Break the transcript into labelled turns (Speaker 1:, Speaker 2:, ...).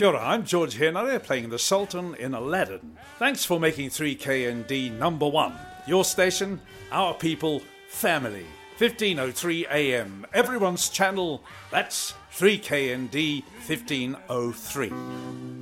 Speaker 1: Kia ora, I'm George Henare playing the Sultan in Aladdin. Thanks for making 3KND number one. Your station, our people, family. 1503 AM, everyone's channel. That's 3KND 1503.